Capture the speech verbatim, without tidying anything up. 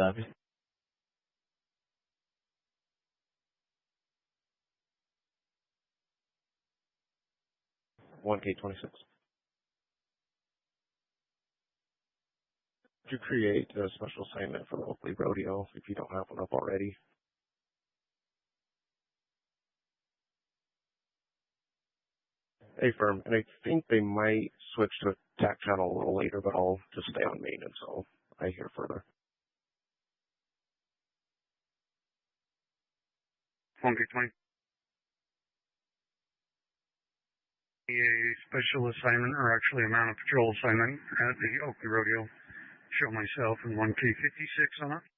Savvy. one K twenty-six. To create a special assignment for the Oakley Rodeo if you don't have one up already. A firm, and I think they might switch to a tack channel a little later, but I'll just stay on main until I hear further. one K twenty. A special assignment, or actually a mounted patrol assignment at the Oakley Rodeo. Show myself in one K fifty-six on it.